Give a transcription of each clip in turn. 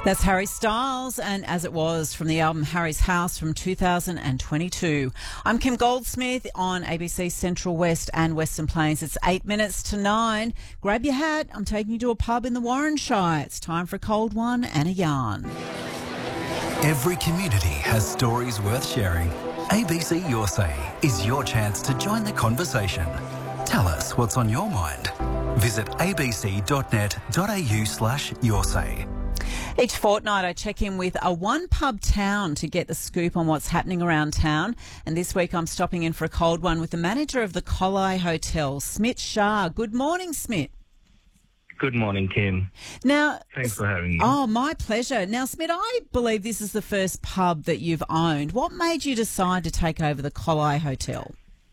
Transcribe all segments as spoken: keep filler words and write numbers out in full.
That's Harry Styles, and As It Was from the album Harry's House from two thousand twenty-two. I'm Kim Goldsmith on A B C Central West and Western Plains. It's eight minutes to nine. Grab your hat. I'm taking you to a pub in the Warrenshire. It's time for a cold one and a yarn. Every community has stories worth sharing. A B C Your Say is your chance to join the conversation. Tell us what's on your mind. Visit abc.net.au slash your say. Each fortnight I check in with a one-pub town to get the scoop on what's happening around town. And this week I'm stopping in for a cold one with the manager of the Collai Hotel, Smit Shah. Good morning, Smit. Good morning, Kim. Now, Thanks for having me. Oh, my pleasure. Now, Smit, I believe this is the first pub that you've owned. What made you decide to take over the Collai Hotel?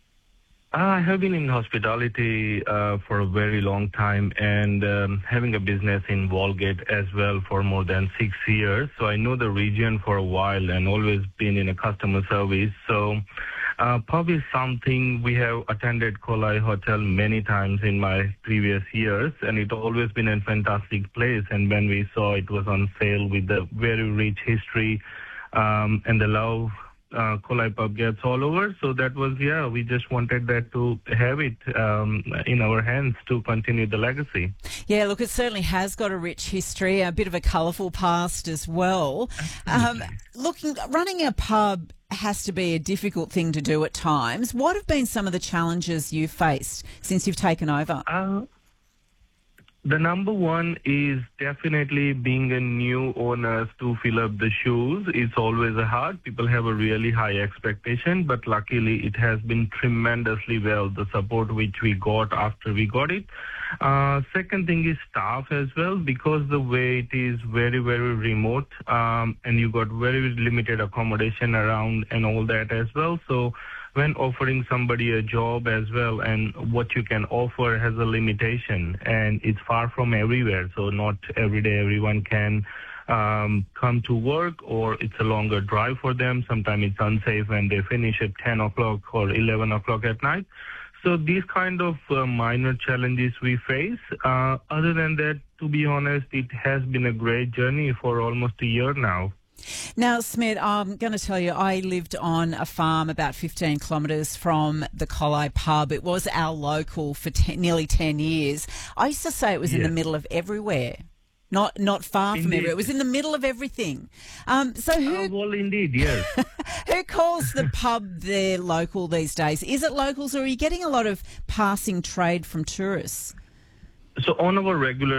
I have been in hospitality uh, for a very long time and um, having a business in Walgate as well for more than six years. So I know the region for a while and always been in a customer service. So uh, pub is something we have attended Collai Hotel many times in my previous years, and it's always been a fantastic place. And when we saw it was on sale with the very rich history um, and the love Uh, Collai Pub gets all over. So that was, yeah, we just wanted that to have it um, in our hands to continue the legacy. Yeah, look, it certainly has got a rich history, a bit of a colourful past as well. Um, looking, running a pub has to be a difficult thing to do at times. What have been some of the challenges you've faced since you've taken over? Uh, The number one is definitely being a new owner to fill up the shoes. It's always a hard. People have a really high expectation, but luckily it has been tremendously well, the support which we got after we got it. Uh, second thing is staff as well, because the way it is very, very remote, um, and you got very limited accommodation around and all that as well. So when offering somebody a job as well, and what you can offer has a limitation, and it's far from everywhere. So not every day everyone can um, come to work, or it's a longer drive for them. Sometimes it's unsafe when they finish at ten o'clock or eleven o'clock at night. So these kind of uh, minor challenges we face. Uh, other than that, to be honest, it has been a great journey for almost a year now. Now, Smit, I'm going to tell you, I lived on a farm about fifteen kilometres from the Collai pub. It was our local for ten, nearly ten years. I used to say it was Yeah. in the middle of everywhere, not not far from Indeed. everywhere. It was in the middle of everything. Um, so who Uh, well, indeed, yes. who calls the pub their local these days? Is it locals, or are you getting a lot of passing trade from tourists? So on our regular